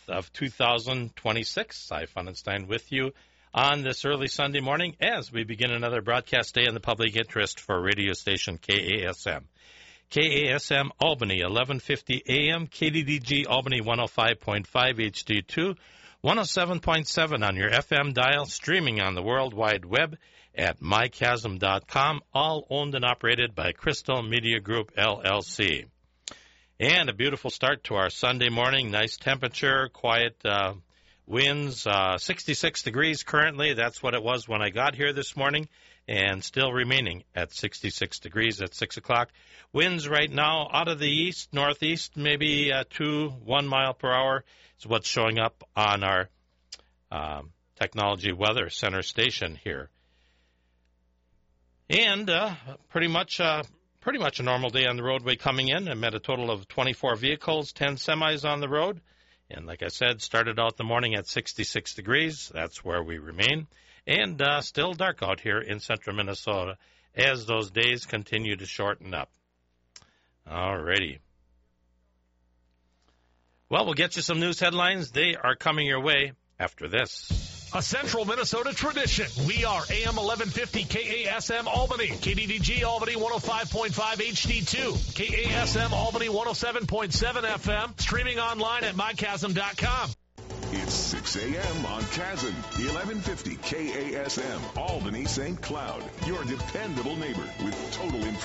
of 2026. Cy Funenstein with you on this early Sunday morning as we begin another broadcast day in the public interest for radio station KASM. KASM Albany, 1150 AM, KDDG Albany 105.5 HD2, 107.7 on your FM dial, streaming on the World Wide Web at mychasm.com, all owned and operated by Crystal Media Group, LLC. And a beautiful start to our Sunday morning. Nice temperature, quiet winds, 66 degrees currently. That's what it was when I got here this morning, and still remaining at 66 degrees at 6 o'clock. Winds right now out of the east, northeast, maybe 1 mile per hour is what's showing up on our Technology Weather Center station here. And pretty much a normal day on the roadway coming in. I met a total of 24 vehicles, 10 semis on the road. And like I said, started out the morning at 66 degrees. That's where we remain. And still dark out here in central Minnesota as those days continue to shorten up. All righty. Well, we'll get you some news headlines. They are coming your way after this. A Central Minnesota tradition. We are AM 1150 KASM Albany, KDDG Albany 105.5 HD2, KASM Albany 107.7 FM, streaming online at mychasm.com. It's 6 a.m. on Chasm, 1150 KASM, Albany St. Cloud, your dependable neighbor with total information.